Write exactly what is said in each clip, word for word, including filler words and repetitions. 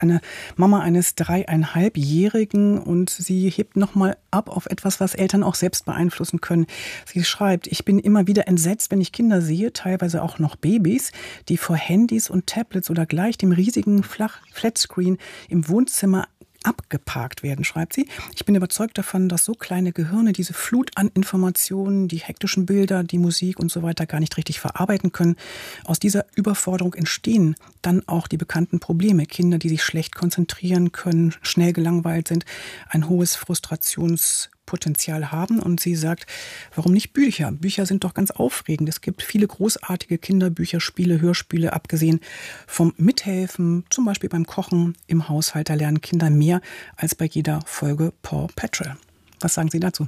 eine Mama eines dreieinhalbjährigen und sie hebt nochmal ab auf etwas, was Eltern auch selbst beeinflussen können. Sie schreibt, ich bin immer wieder entsetzt, wenn ich Kinder sehe, teilweise auch noch Babys, die vor Handys und Tablets oder gleich dem riesigen Flach Flatscreen im Wohnzimmer abgeparkt werden, schreibt sie. Ich bin überzeugt davon, dass so kleine Gehirne diese Flut an Informationen, die hektischen Bilder, die Musik und so weiter gar nicht richtig verarbeiten können. Aus dieser Überforderung entstehen dann auch die bekannten Probleme. Kinder, die sich schlecht konzentrieren können, schnell gelangweilt sind, ein hohes Frustrationspotenzial haben. Und sie sagt, warum nicht Bücher? Bücher sind doch ganz aufregend. Es gibt viele großartige Kinderbücher, Spiele, Hörspiele, abgesehen vom Mithelfen, zum Beispiel beim Kochen im Haushalt. Da lernen Kinder mehr als bei jeder Folge Paw Patrol. Was sagen Sie dazu?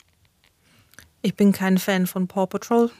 Ich bin kein Fan von Paw Patrol.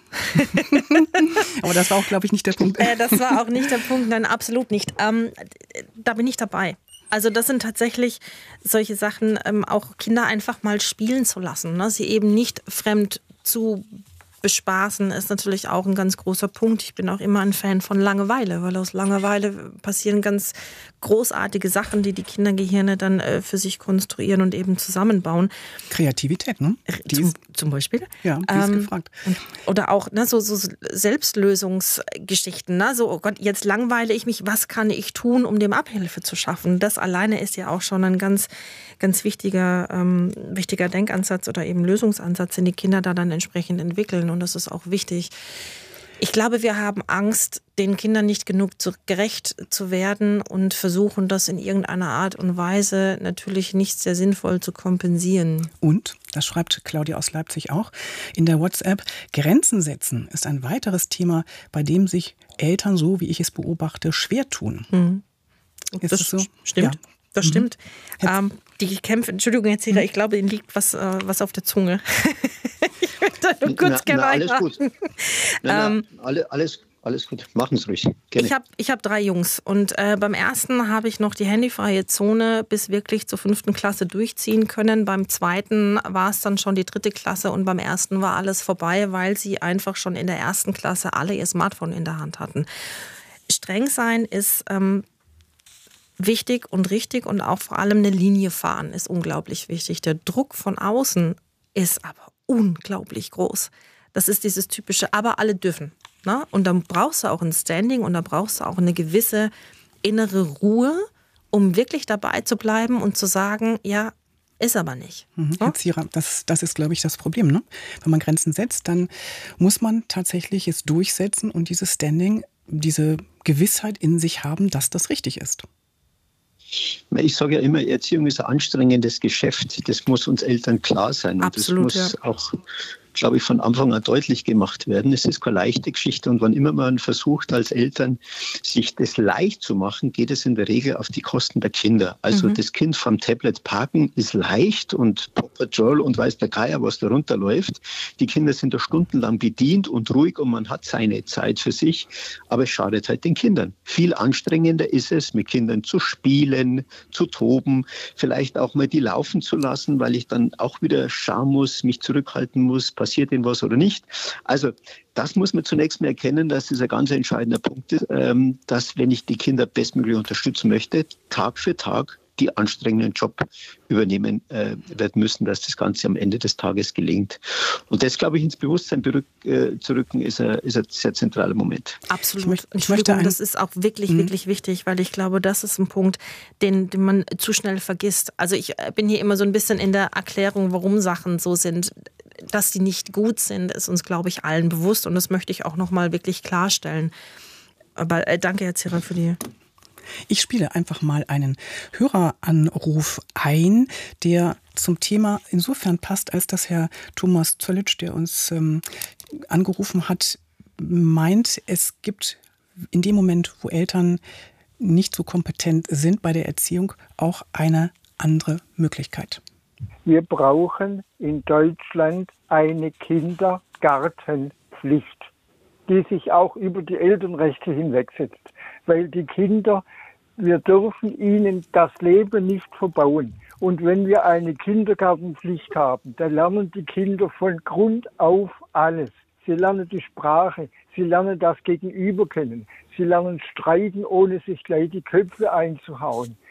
Aber das war auch, glaube ich, nicht der Punkt. Äh, das war auch nicht der Punkt, nein, absolut nicht. Ähm, da bin ich dabei. Also das sind tatsächlich solche Sachen, ähm, auch Kinder einfach mal spielen zu lassen. Ne? Sie eben nicht fremd zu bespaßen, ist natürlich auch ein ganz großer Punkt. Ich bin auch immer ein Fan von Langeweile, weil aus Langeweile passieren ganz großartige Sachen, die die Kindergehirne dann äh, für sich konstruieren und eben zusammenbauen. Kreativität, ne? Die zum, ist, zum Beispiel. Ja, die ist ähm, gefragt. Oder auch ne, so, so Selbstlösungsgeschichten. Ne? So, oh Gott, jetzt langweile ich mich, was kann ich tun, um dem Abhilfe zu schaffen? Das alleine ist ja auch schon ein ganz, ganz wichtiger, ähm, wichtiger Denkansatz oder eben Lösungsansatz, den die Kinder da dann entsprechend entwickeln. Und das ist auch wichtig. Ich glaube, wir haben Angst, den Kindern nicht genug zu, gerecht zu werden und versuchen, das in irgendeiner Art und Weise natürlich nicht sehr sinnvoll zu kompensieren. Und, das schreibt Claudia aus Leipzig auch, in der WhatsApp, Grenzen setzen ist ein weiteres Thema, bei dem sich Eltern, so wie ich es beobachte, schwer tun. Mhm. Ist das, das so? Stimmt. Ja. Das mhm. stimmt. Ähm, die Kämpfe, Entschuldigung, Herr Zieler, mhm. ich glaube, Ihnen liegt was, äh, was auf der Zunge. Ich möchte nur kurz na, gerne na, alles gut. Na, ähm, na, alle, alles, alles gut. Machen Sie ruhig. Gerne. Ich habe ich hab drei Jungs und äh, beim ersten habe ich noch die handyfreie Zone bis wirklich zur fünften Klasse durchziehen können. Beim zweiten war es dann schon die dritte Klasse und beim ersten war alles vorbei, weil sie einfach schon in der ersten Klasse alle ihr Smartphone in der Hand hatten. Streng sein ist ähm, wichtig und richtig und auch vor allem eine Linie fahren ist unglaublich wichtig. Der Druck von außen ist aber unglaublich groß. Das ist dieses typische, aber alle dürfen. Ne? Und dann brauchst du auch ein Standing und da brauchst du auch eine gewisse innere Ruhe, um wirklich dabei zu bleiben und zu sagen, ja, ist aber nicht. Mhm. Herr Zierer, das, das ist, glaube ich, das Problem. Ne? Wenn man Grenzen setzt, dann muss man tatsächlich es durchsetzen und dieses Standing, diese Gewissheit in sich haben, dass das richtig ist. Ich sage ja immer, Erziehung ist ein anstrengendes Geschäft. Das muss uns Eltern klar sein. Absolut, und das muss ja. auch, glaube ich, von Anfang an deutlich gemacht werden. Es ist keine leichte Geschichte und wann immer man versucht, als Eltern sich das leicht zu machen, geht es in der Regel auf die Kosten der Kinder. Also mhm. das Kind vom Tablet parken ist leicht und Paw Patrol und weiß der Geier, was da runterläuft. Die Kinder sind da stundenlang bedient und ruhig und man hat seine Zeit für sich, aber es schadet halt den Kindern. Viel anstrengender ist es, mit Kindern zu spielen, zu toben, vielleicht auch mal die laufen zu lassen, weil ich dann auch wieder schauen muss, mich zurückhalten muss, passiert denn was oder nicht. Also das muss man zunächst mal erkennen, dass das ein ganz entscheidender Punkt ist, dass wenn ich die Kinder bestmöglich unterstützen möchte, Tag für Tag die anstrengenden Job übernehmen äh, werden müssen, dass das Ganze am Ende des Tages gelingt. Und das, glaube ich, ins Bewusstsein berück, äh, zu rücken, ist ein, ist ein sehr zentraler Moment. Absolut. Ich möchte, ich Entschuldigung, möchte das ist auch wirklich, mhm. wirklich wichtig, weil ich glaube, das ist ein Punkt, den, den man zu schnell vergisst. Also ich bin hier immer so ein bisschen in der Erklärung, warum Sachen so sind. Dass die nicht gut sind, ist uns, glaube ich, allen bewusst. Und das möchte ich auch nochmal wirklich klarstellen. Aber äh, danke, Herr Zierer, für die... Ich spiele einfach mal einen Höreranruf ein, der zum Thema insofern passt, als dass Herr Thomas Zöllitsch, der uns ähm, angerufen hat, meint, es gibt in dem Moment, wo Eltern nicht so kompetent sind bei der Erziehung, auch eine andere Möglichkeit. Wir brauchen in Deutschland eine Kindergartenpflicht, die sich auch über die Elternrechte hinwegsetzt. Weil die Kinder, wir dürfen ihnen das Leben nicht verbauen. Und wenn wir eine Kindergartenpflicht haben, dann lernen die Kinder von Grund auf alles. Sie lernen die Sprache, sie lernen das Gegenüber kennen. Sie lernen streiten, ohne sich gleich die Köpfe einzuhauen.